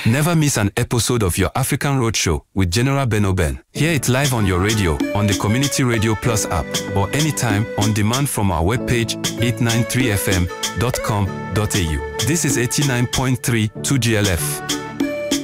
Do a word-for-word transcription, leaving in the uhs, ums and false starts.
Never miss an episode of your African Roadshow with General Ben Oben. Hear it live on your radio, on the Community Radio Plus app, or anytime on demand from our webpage eight nine three f m dot com dot a u. This is eighty-nine point three two G L F.